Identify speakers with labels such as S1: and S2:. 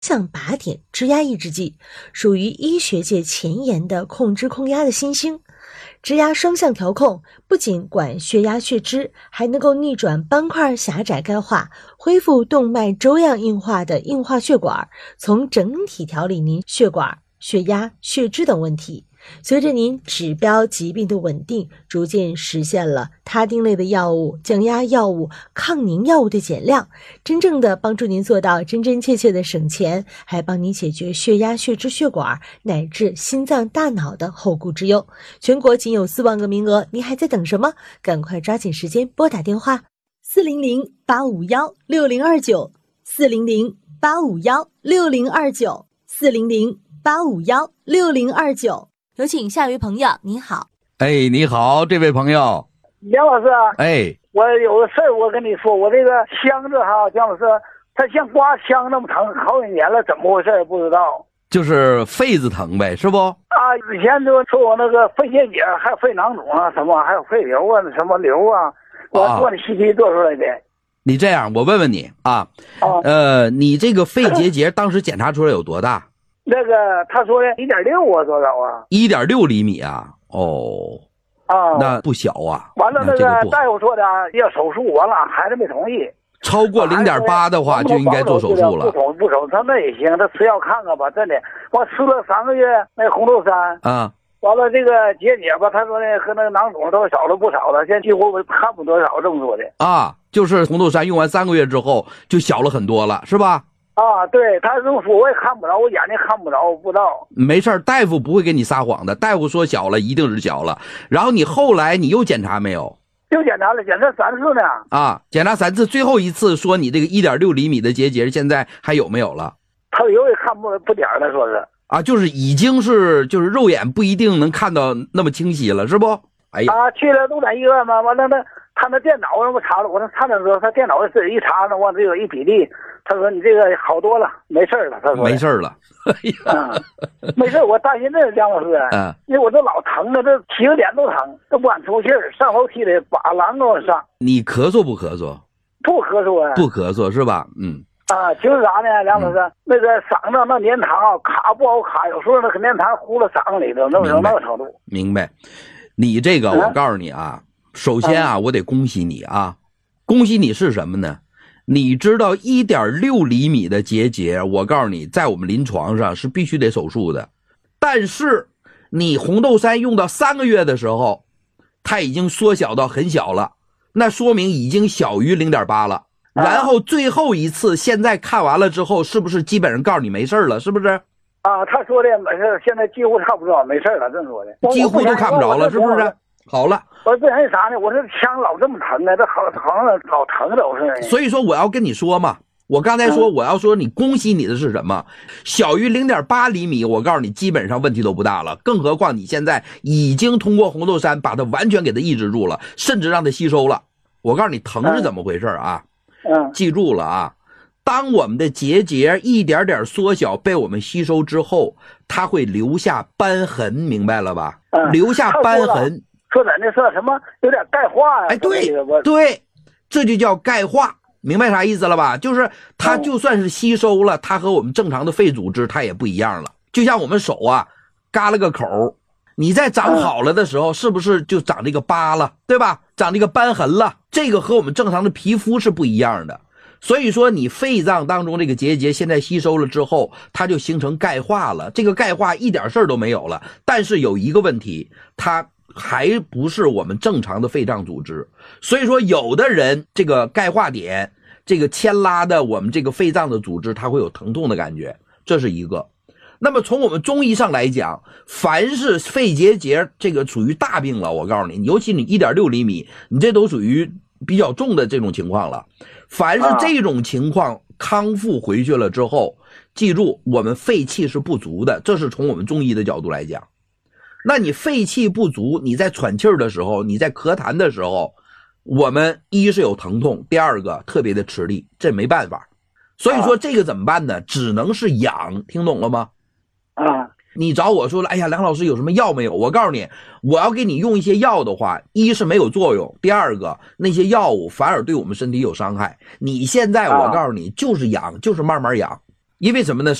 S1: 向靶点支压抑制剂，属于医学界前沿的控脂控压的新星。支压双向调控不仅管血压血脂，还能够逆转斑块狭窄钙化，恢复动脉粥样硬化的硬化血管，从整体调理您血管、血压、血脂等问题。随着您指标疾病的稳定，逐渐实现了他汀类的药物、降压药物、抗凝药物的减量，真正的帮助您做到真真切切的省钱，还帮您解决血压、血脂、血管乃至心脏、大脑的后顾之忧。全国仅有4万个名额，您还在等什么？赶快抓紧时间拨打电话400-851-6029，400-851-6029，400-851-6029。有请下一位朋友，您好。
S2: 哎，你好，这位朋友。
S3: 梁老师，
S2: 哎，
S3: 我有个事儿，我跟你说，我这个箱子哈，姜老师，它像刮枪那么疼，好几年了，怎么回事不知道。
S2: 就是肺子疼呗，是不？
S3: 啊，以前就说我那个肺结节，还有肺囊肿啊，什么还有肺瘤啊，什么瘤啊，我做的CT做出来的。
S2: 你这样，我问问你啊，你这个肺结节当时检查出来有多大？
S3: 那个他说的1.6啊，多少啊
S2: ？1.6厘米啊？哦，
S3: 啊，
S2: 那不小啊。
S3: 完了，那个大夫说的要手术，完了孩子没同意。
S2: 超过0.8的话就应该做手术了。
S3: 不手术，他那也行，他吃药看看吧，真的。我吃了3个月那红豆杉
S2: 啊，
S3: 完了这个结节吧，他说呢和那个囊肿都少了不少了，现在几乎看不多少，这么说的。
S2: 啊，就是红豆杉用完3个月之后就小了很多了，是吧？
S3: 啊，对，他这么说我也看不着，我眼睛看不着，我不知道。
S2: 没事，大夫不会给你撒谎的，大夫说小了一定是小了。然后你后来你又检查没有？
S3: 又检查了，检查3次呢。
S2: 啊，检查3次，最后一次说你这个1.6厘米的结节现在还有没有了？
S3: 他有也看不点了，说是。
S2: 啊，就是已经是就是肉眼不一定能看到那么清晰了，是不？哎呀，
S3: 啊，去了动产医院嘛，完了他那电脑让我查了，我那查的时候他电脑自己一查呢，我这有一比例，他说你这个好多了，没事了，他说
S2: 没事了。哎呀，
S3: 没事，我担心这姜老师，因为我这老疼了，这起个脸都疼，都不敢出气儿，上楼梯里把狼给我上。
S2: 你咳嗽不咳嗽？
S3: 不咳嗽啊。
S2: 不咳嗽是吧？嗯。
S3: 啊，就是啥呢，梁老师，那个嗓子那粘糖啊，卡不好卡，有时候那个粘糖糊了嗓子里头，那个程度。
S2: 明白。你这个我告诉你啊，首先啊，我得恭喜你啊，恭喜你是什么呢？你知道1.6厘米的结节，我告诉你，在我们临床上是必须得手术的。但是你红豆杉用到3个月的时候，它已经缩小到很小了，那说明已经小于0.8了。然后最后一次现在看完了之后，是不是基本上告诉你没事了？是不是？
S3: 啊，他说的没事，现在几乎看不着，没事了，这么说的。
S2: 几乎都看不着了，是不是？好了，
S3: 我这人啥呢？我这枪老这么疼啊，这好像老疼着我是。
S2: 所以说我要跟你说嘛，我刚才说我要说你恭喜你的是什么？小于0.8厘米，我告诉你基本上问题都不大了。更何况你现在已经通过红豆杉把它完全给它抑制住了，甚至让它吸收了。我告诉你疼是怎么回事啊？记住了啊。当我们的结节一点点缩小被我们吸收之后，它会留下斑痕，明白了吧？留下斑痕。
S3: 说咱这说什么有点钙化呀？
S2: 哎，对，这就叫钙化，明白啥意思了吧？就是它就算是吸收了，它和我们正常的肺组织它也不一样了。就像我们手啊，嘎了个口，你在长好了的时候，是不是就长这个疤了，对吧？长这个斑痕了，这个和我们正常的皮肤是不一样的。所以说你肺脏当中这个结节现在吸收了之后，它就形成钙化了，这个钙化一点事儿都没有了。但是有一个问题，它还不是我们正常的肺脏组织，所以说有的人这个钙化点这个牵拉的我们这个肺脏的组织，它会有疼痛的感觉，这是一个。那么从我们中医上来讲，凡是肺结节这个属于大病了，我告诉你，尤其你 1.6厘米，你这都属于比较重的这种情况了。凡是这种情况康复回去了之后，记住我们肺气是不足的，这是从我们中医的角度来讲。那你肺气不足，你在喘气儿的时候，你在咳痰的时候，我们一是有疼痛，第二个特别的吃力，这没办法。所以说这个怎么办呢？只能是养，听懂了吗？你找我说了，哎呀，梁老师有什么药没有？我告诉你，我要给你用一些药的话，一是没有作用，第二个那些药物反而对我们身体有伤害。你现在我告诉你，就是养，就是慢慢养。 因为什么呢？